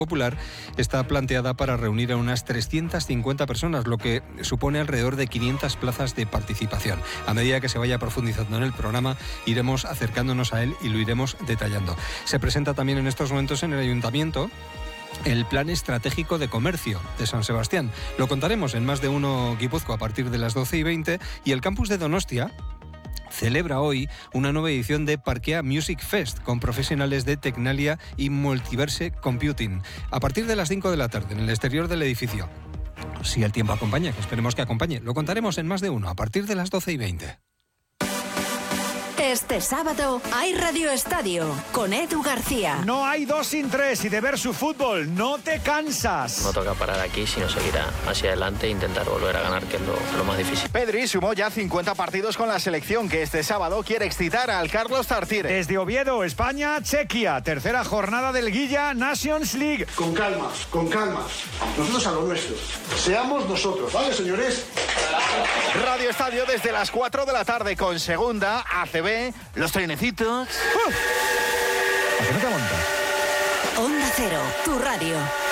Popular está planteada para reunir a unas 350 personas, lo que supone alrededor de 500 plazas de participación. A medida que se vaya profundizando en el programa, iremos acercándonos a él y lo iremos detallando. Se presenta también en estos momentos en el Ayuntamiento el Plan Estratégico de Comercio de San Sebastián. Lo contaremos en Más de Uno Guipúzcoa a partir de las 12:20, y el campus de Donostia celebra hoy una nueva edición de Parquea Music Fest con profesionales de Tecnalia y Multiverse Computing a partir de las 5 de la tarde en el exterior del edificio. Si el tiempo acompaña, que esperemos que acompañe, lo contaremos en Más de Uno a partir de las 12:20. Este sábado hay Radio Estadio con Edu García. No hay 2 sin 3 y de ver su fútbol no te cansas. No toca parar aquí, sino seguir hacia adelante e intentar volver a ganar, que es lo más difícil. Pedri sumó ya 50 partidos con la selección, que este sábado quiere excitar al Carlos Tartiere. Desde Oviedo, España, Chequia, tercera jornada del Guilla Nations League. Con calma, con calma. Nosotros a lo nuestro. Seamos nosotros, ¿vale, señores? Radio Estadio desde las 4 de la tarde con Segunda, ACB, los trenecitos. ¿A qué no te montas? Onda Cero, tu radio.